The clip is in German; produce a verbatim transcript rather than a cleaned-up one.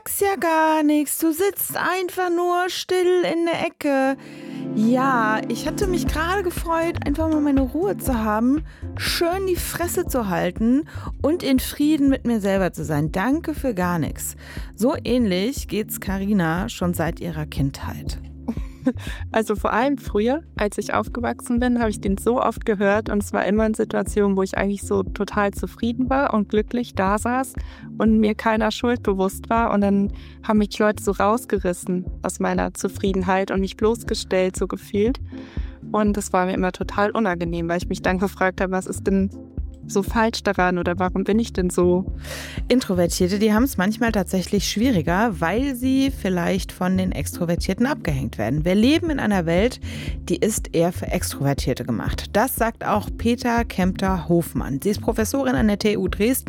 sagst ja gar nichts. Du sitzt einfach nur still in der Ecke. Ja, ich hatte mich gerade gefreut, einfach mal meine Ruhe zu haben, schön die Fresse zu halten und in Frieden mit mir selber zu sein. Danke für gar nichts. So ähnlich geht's Carina schon seit ihrer Kindheit. Also vor allem früher, als ich aufgewachsen bin, habe ich den so oft gehört und es war immer in Situationen, wo ich eigentlich so total zufrieden war und glücklich da saß und mir keiner Schuld bewusst war und dann haben mich Leute so rausgerissen aus meiner Zufriedenheit und mich bloßgestellt, so gefühlt. Und das war mir immer total unangenehm, weil ich mich dann gefragt habe, was ist denn so falsch daran oder warum bin ich denn so? Introvertierte, die haben es manchmal tatsächlich schwieriger, weil sie vielleicht von den Extrovertierten abgehängt werden. Wir leben in einer Welt, die ist eher für Extrovertierte gemacht. Das sagt auch Petra Kempter-Hofmann. Sie ist Professorin an der T U Dresden